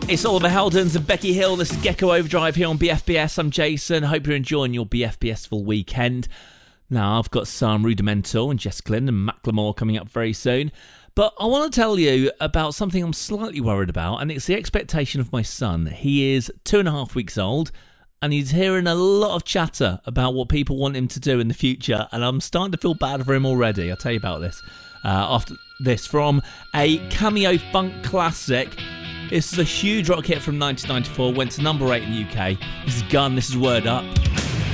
It's Oliver Heldens and Becky Hill. This is Gecko Overdrive here on BFBS. I'm Jason. Hope you're enjoying your BFBS full weekend. Now, I've got some Rudimental and Jess Glynn and Macklemore coming up very soon. But I want to tell you about something I'm slightly worried about, and it's the expectation of my son. He is 2.5 weeks old, and he's hearing a lot of chatter about what people want him to do in the future, and I'm starting to feel bad for him already. I'll tell you about this after this from a Cameo funk classic. This is a huge rock hit from 1994, went to number 8 in the UK. This is Gun, this is Word Up.